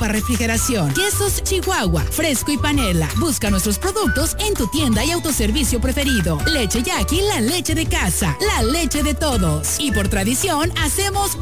para refrigeración. Quesos Chihuahua, fresco y panela. Busca nuestros productos en tu tienda y autoservicio preferido. Leche Yaqui, la leche de casa, la leche de todos. Y por tradición, hacemos